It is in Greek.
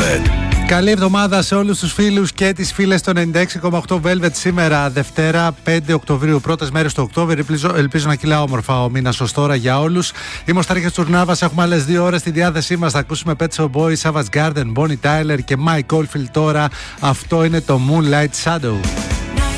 Velvet. Καλή εβδομάδα σε όλους τους φίλους και τις φίλες των 96,8 Velvet. Σήμερα Δευτέρα 5 Οκτωβρίου, πρώτες μέρες του Οκτώβρη. Ελπίζω να κυλά όμορφα ο μήνας ως τώρα για όλους. Είμαι ο Στάρχης Τσουρνάβας, έχουμε άλλες 2 ώρες στη διάθεσή μας. Θα ακούσουμε Pet Shop Boys, Savage Garden, Bonnie Tyler και Mike Oldfield τώρα. Αυτό είναι το Moonlight Shadow.